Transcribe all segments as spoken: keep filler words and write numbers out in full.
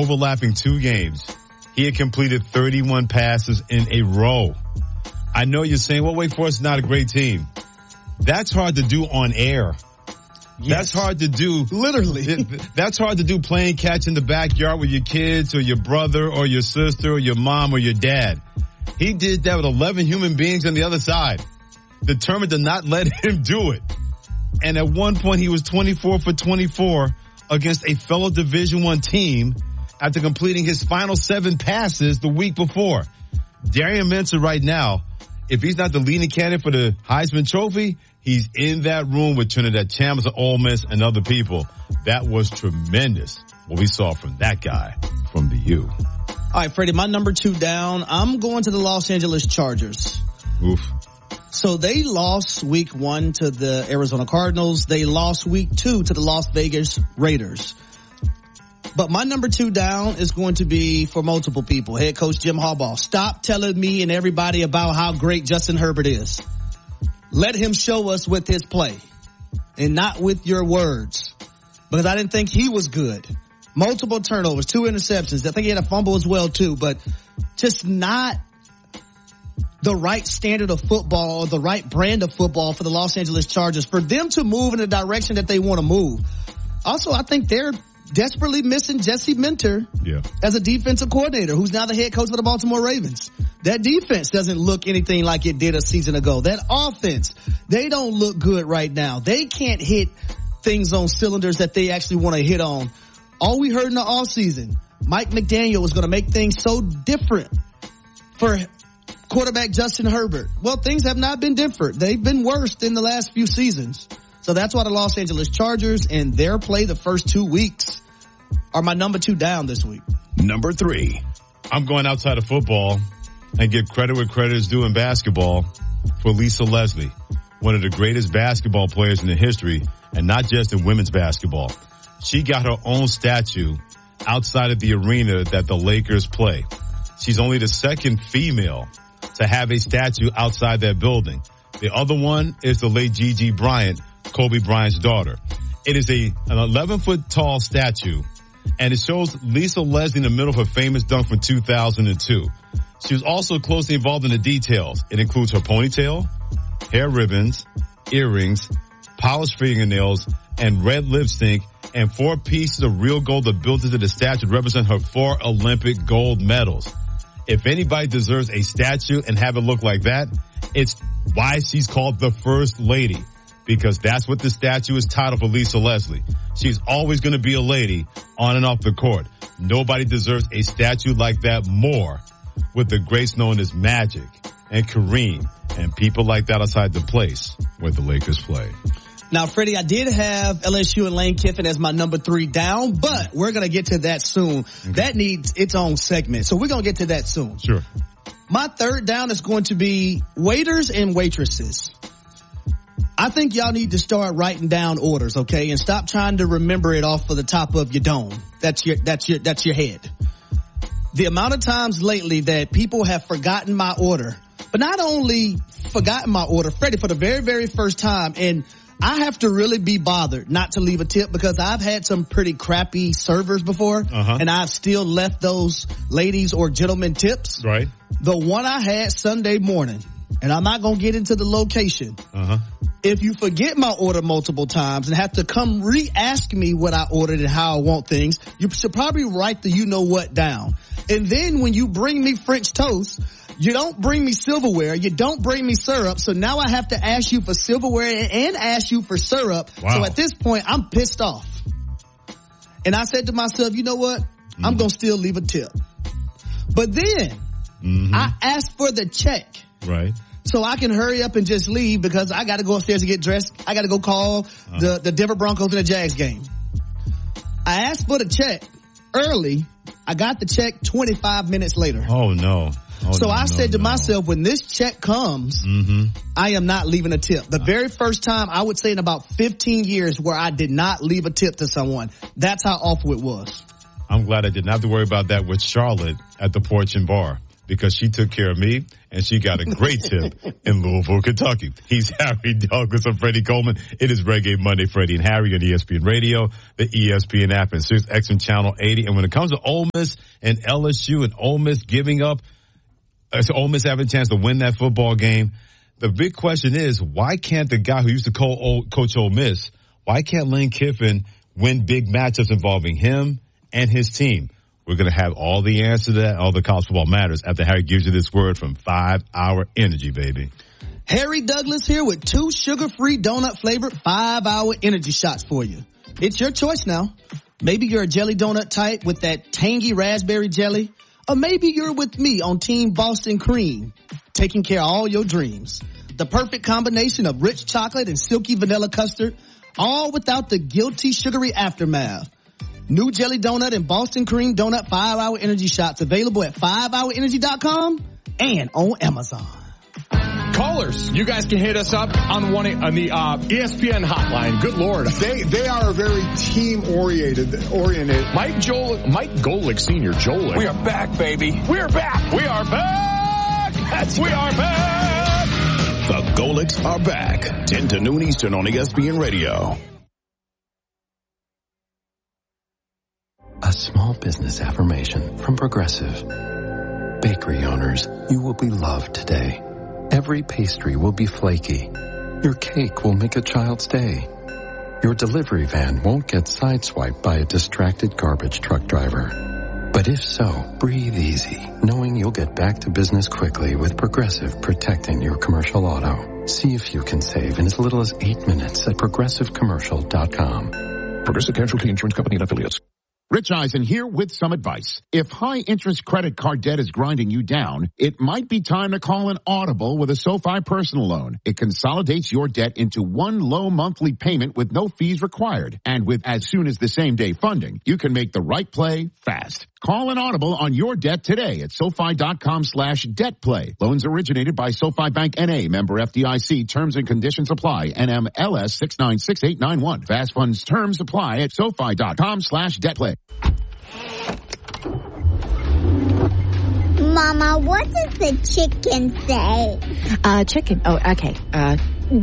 overlapping two games, he had completed thirty-one passes in a row. I know you're saying, well, Wake Forest is not a great team. That's hard to do on air. Yes. That's hard to do. Literally. That's hard to do playing catch in the backyard with your kids or your brother or your sister or your mom or your dad. He did that with eleven human beings on the other side, determined to not let him do it. And at one point he was twenty-four for twenty-four against a fellow Division One team after completing his final seven passes the week before. Darian Mensah right now, if he's not the leading candidate for the Heisman Trophy, he's in that room with Trinidad Chambers of Ole Miss and other people. That was tremendous what we saw from that guy from the U. All right, Freddie, my number two down. I'm going to the Los Angeles Chargers. Oof. So they lost week one to the Arizona Cardinals. They lost week two to the Las Vegas Raiders. But my number two down is going to be for multiple people. Head coach Jim Harbaugh. Stop telling me and everybody about how great Justin Herbert is. Let him show us with his play and not with your words. Because I didn't think he was good. Multiple turnovers, two interceptions. I think he had a fumble as well too, but just not the right standard of football or the right brand of football for the Los Angeles Chargers. For them to move in the direction that they want to move. Also, I think they're desperately missing Jesse Minter yeah. as a defensive coordinator, who's now the head coach of the Baltimore Ravens. That defense doesn't look anything like it did a season ago. That offense, they don't look good right now. They can't hit things on cylinders that they actually want to hit on. All we heard in the offseason, Mike McDaniel was going to make things so different for quarterback Justin Herbert. Well, things have not been different. They've been worse in the last few seasons. So that's why the Los Angeles Chargers and their play the first two weeks are my number two down this week. Number three. I'm going outside of football and give credit where credit is due in basketball for Lisa Leslie, one of the greatest basketball players in the history, and not just in women's basketball. She got her own statue outside of the arena that the Lakers play. She's only the second female to have a statue outside that building. The other one is the late Gigi Bryant, Kobe Bryant's daughter. It is a an eleven foot tall statue, and it shows Lisa Leslie in the middle of her famous dunk from two thousand two. She was also closely involved in the details. It includes her ponytail, hair ribbons, earrings, polished fingernails, and red lip sync, and four pieces of real gold that built into the statue to represent her four Olympic gold medals. If anybody deserves a statue and have it look like that, it's why she's called the First Lady, because that's what the statue is titled for Lisa Leslie. She's always going to be a lady on and off the court. Nobody deserves a statue like that more, with the greats known as Magic and Kareem and people like that outside the place where the Lakers play. Now, Freddie, I did have L S U and Lane Kiffin as my number three down, but we're going to get to that soon. Mm-hmm. That needs its own segment, so we're going to get to that soon. Sure. My third down is going to be waiters and waitresses. I think y'all need to start writing down orders, okay, and stop trying to remember it off of the top of your dome. That's your, that's your, that's your head. The amount of times lately that people have forgotten my order, but not only forgotten my order, Freddie, for the very, very first time, and I have to really be bothered not to leave a tip because I've had some pretty crappy servers before, uh-huh. and I've still left those ladies or gentlemen tips. Right. The one I had Sunday morning, and I'm not going to get into the location. Uh-huh. If you forget my order multiple times and have to come re-ask me what I ordered and how I want things, you should probably write the you know what down. And then when you bring me French toast, you don't bring me silverware. You don't bring me syrup. So now I have to ask you for silverware and ask you for syrup. Wow. So at this point, I'm pissed off. And I said to myself, you know what? Mm-hmm. I'm going to still leave a tip. But then mm-hmm. I asked for the check. Right. So I can hurry up and just leave because I got to go upstairs and get dressed. I got to go call uh-huh. the, the Denver Broncos in the Jags game. I asked for the check early. I got the check twenty-five minutes later. Oh, no. Oh, so no, I no, said to no. myself, when this check comes, mm-hmm. I am not leaving a tip. The very first time, I would say in about fifteen years, where I did not leave a tip to someone. That's how awful it was. I'm glad I didn't have to worry about that with Charlotte at the Porch and Bar. because she took care of me and she got a great tip in Louisville, Kentucky. He's Harry Douglas and Freddie Coleman. It is Reggae Monday, Freddie and Harry on E S P N Radio, the E S P N app, and Sirius X M Channel eighty. And when it comes to Ole Miss and L S U and Ole Miss giving up, uh, so Ole Miss having a chance to win that football game, the big question is, why can't the guy who used to co- coach Ole Miss, why can't Lane Kiffin win big matchups involving him and his team? We're going to have all the answers to that, all the college football matters, after Harry gives you this word from five hour Energy, baby. Harry Douglas here with two sugar-free donut-flavored five hour Energy shots for you. It's your choice now. Maybe you're a jelly donut type with that tangy raspberry jelly, or maybe you're with me on Team Boston Cream, taking care of all your dreams. The perfect combination of rich chocolate and silky vanilla custard, all without the guilty sugary aftermath. New Jelly Donut and Boston Cream Donut five hour Energy Shots available at five hour energy dot com and on Amazon. Callers, you guys can hit us up on one on the uh, E S P N hotline. Good Lord, they they are very team oriented. Oriented. Mike Joel, Mike Golick Senior, Joel. We are back, baby. We are back. We are back. That's we are back. The Golicks are back. ten to noon Eastern on E S P N Radio. A small business affirmation from Progressive. Bakery owners, you will be loved today. Every pastry will be flaky. Your cake will make a child's day. Your delivery van won't get sideswiped by a distracted garbage truck driver. But if so, breathe easy, knowing you'll get back to business quickly with Progressive protecting your commercial auto. See if you can save in as little as eight minutes at progressive commercial dot com. Progressive Casualty Insurance Company and Affiliates. Rich Eisen here with some advice. If high-interest credit card debt is grinding you down, it might be time to call an audible with a SoFi personal loan. It consolidates your debt into one low monthly payment with no fees required. And with as soon as the same-day funding, you can make the right play fast. Call an audible on your debt today at SoFi.com slash debt play. Loans originated by SoFi Bank N A, member F D I C. Terms and conditions apply. N M L S six nine six eight nine one. Fast funds terms apply at SoFi.com slash debt play. Mama, what does the chicken say? Uh, chicken. Oh, okay. Uh.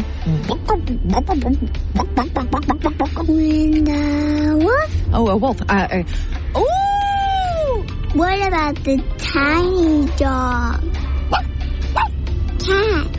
When the wolf? Oh, a wolf. Uh, uh, oh! What about the tiny dog? Cat.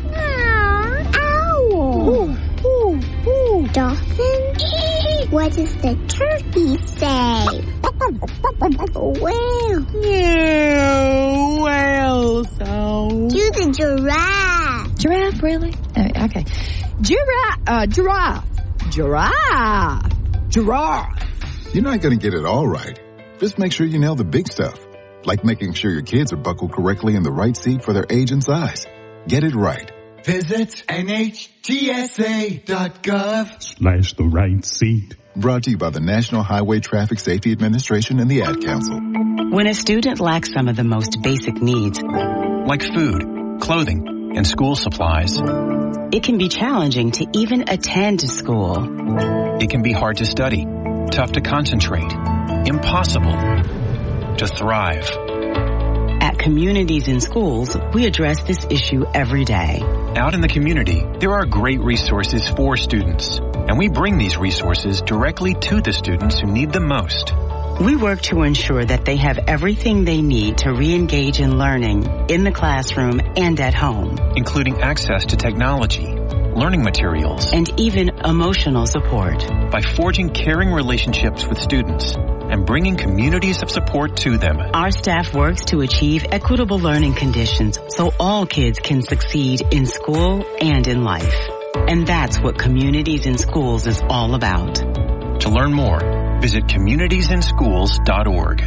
Owl. Ooh, ooh, ooh. Dolphin? What does the turkey say? Whale. Yeah, whale sound. Do the giraffe. Giraffe, really? Uh, okay. Giraffe. Uh, giraffe. Giraffe. Giraffe. You're not going to get it all right. Just make sure you nail the big stuff, like making sure your kids are buckled correctly in the right seat for their age and size. Get it right. Visit N H T S A dot gov slash the right seat. Brought to you by the National Highway Traffic Safety Administration and the Ad Council. When a student lacks some of the most basic needs, like food, clothing, and school supplies, it can be challenging to even attend school. It can be hard to study, tough to concentrate, impossible to thrive. At Communities in Schools, we address this issue every day. Out in the community, there are great resources for students, and we bring these resources directly to the students who need them most. We work to ensure that they have everything they need to re-engage in learning in the classroom and at home, including access to technology, learning materials, and even emotional support. By forging caring relationships with students and bringing communities of support to them, our staff works to achieve equitable learning conditions so all kids can succeed in school and in life. And that's what Communities in Schools is all about. To learn more, visit communities in schools dot org.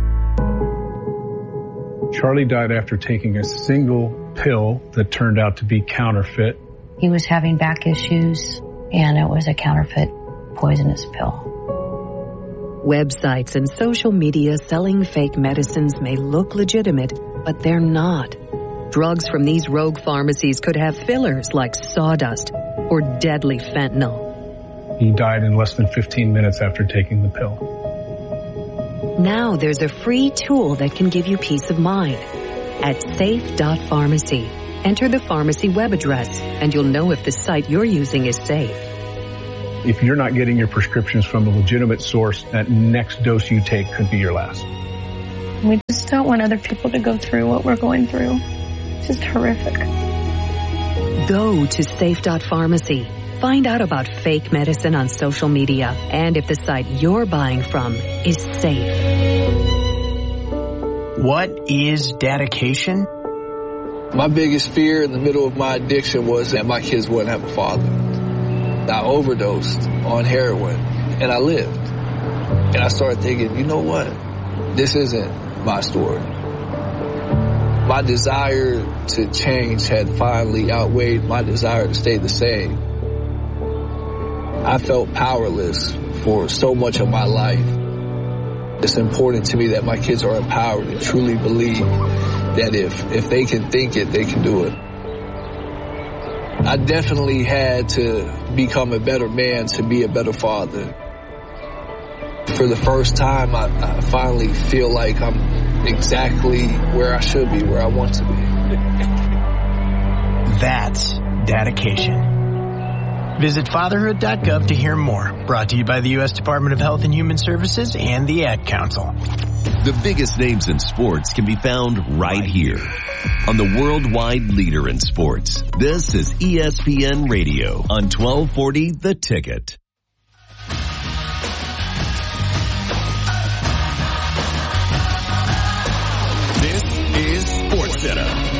Charlie died after taking a single pill that turned out to be counterfeit. He was having back issues, and it was a counterfeit poisonous pill. Websites and social media selling fake medicines may look legitimate, but they're not. Drugs from these rogue pharmacies could have fillers like sawdust or deadly fentanyl. He died in less than fifteen minutes after taking the pill. Now there's a free tool that can give you peace of mind. at safe dot pharmacy. Enter the pharmacy web address, and you'll know if the site you're using is safe. If you're not getting your prescriptions from a legitimate source, that next dose you take could be your last. We just don't want other people to go through what we're going through. It's just horrific. Go to safe dot pharmacy. Find out about fake medicine on social media and if the site you're buying from is safe. What is dedication? My biggest fear in the middle of my addiction was that my kids wouldn't have a father. I overdosed on heroin and I lived. And I started thinking, you know what? This isn't my story. My desire to change had finally outweighed my desire to stay the same. I felt powerless for so much of my life. It's important to me that my kids are empowered and truly believe that if, if they can think it, they can do it. I definitely had to become a better man to be a better father. For the first time, I, I finally feel like I'm exactly where I should be, where I want to be. That's dedication. Visit fatherhood dot gov to hear more. Brought to you by the U S Department of Health and Human Services and the Ad Council. The biggest names in sports can be found right here on the worldwide leader in sports. This is E S P N Radio on twelve forty The Ticket. This is SportsCenter.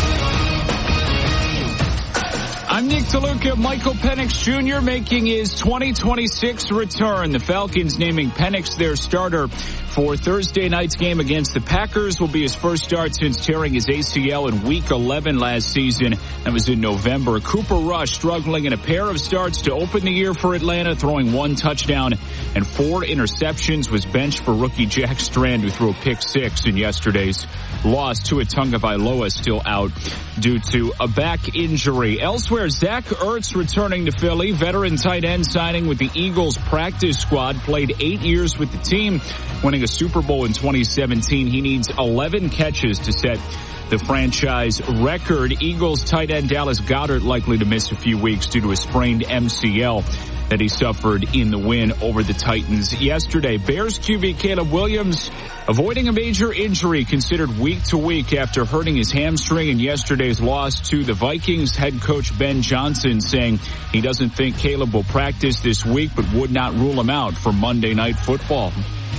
I'm Nick DeLuca. Michael Penix Junior making his twenty twenty-six return. The Falcons naming Penix their starter for Thursday night's game against the Packers. Will be his first start since tearing his A C L in week eleven last season. That was in November. Cooper Rush struggling in a pair of starts to open the year for Atlanta, throwing one touchdown and four interceptions, was benched for rookie Jack Strand, who threw a pick six in yesterday's loss. Tua Tagovailoa still out due to a back injury. Elsewhere, Zach Ertz returning to Philly. Veteran tight end signing with the Eagles practice squad. Played eight years with the team, winning a Super Bowl in twenty seventeen. He needs eleven catches to set the franchise record. Eagles tight end Dallas Goedert likely to miss a few weeks due to a sprained M C L that he suffered in the win over the Titans yesterday. Bears Q B Caleb Williams avoiding a major injury, considered week to week after hurting his hamstring in yesterday's loss to the Vikings. Head coach Ben Johnson saying he doesn't think Caleb will practice this week, but would not rule him out for Monday Night Football.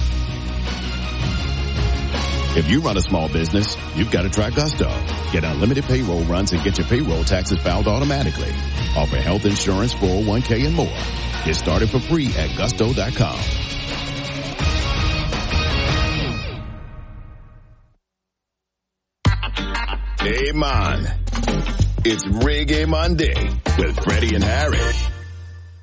If you run a small business, you've got to try Gusto. Get unlimited payroll runs and get your payroll taxes filed automatically. Offer health insurance, four oh one k, and more. Get started for free at gusto dot com. Hey, man. It's Reggae Monday with Freddie and Harry.